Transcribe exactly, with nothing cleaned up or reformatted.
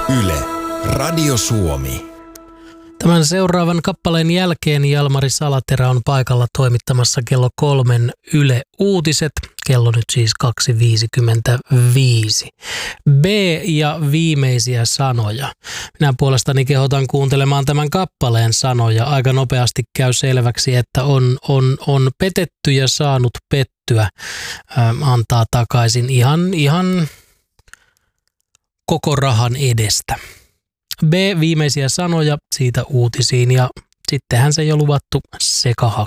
Yle, Radio Suomi. Tämän seuraavan kappaleen jälkeen Jalmari Salaterä on paikalla toimittamassa kello kolmen Yle Uutiset. Kello nyt siis kaksi viisikymmentäviisi. B ja viimeisiä sanoja. Minä puolestani kehotan kuuntelemaan tämän kappaleen sanoja. Aika nopeasti käy selväksi, että on, on, on petetty ja saanut pettyä. Ähm, antaa takaisin ihan, ihan koko rahan edestä. B, viimeisiä sanoja, siitä uutisiin ja sittenhän se jo luvattu sekahakku.